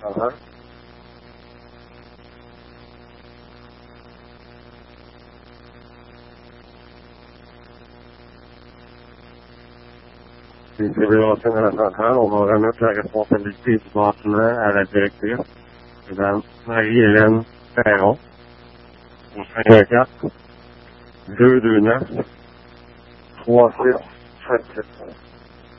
Uh-huh. Si tu veux lancer dans la centrale, on va remettre la responsabilité du bâtiment à la directrice, Mme Marie-Hélène Perron, au 514 229 3677.